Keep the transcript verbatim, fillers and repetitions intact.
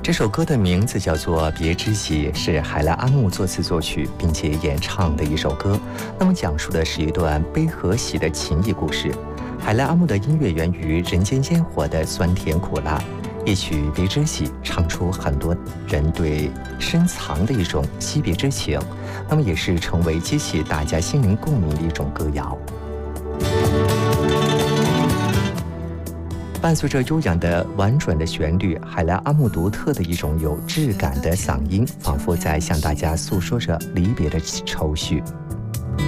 这首歌的名字叫做《别之喜》，是海莱阿木作词作曲并且演唱的一首歌。那么讲述的是一段悲和喜的情谊故事。海莱阿木的音乐源于人间烟火的酸甜苦辣，一曲《别之喜》唱出很多人对深藏的一种惜别之情，那么也是成为激起大家心灵共鸣的一种歌谣。伴随着悠扬的婉转的旋律，海莱阿木独特的一种有质感的嗓音，仿佛在向大家诉说着离别的愁绪。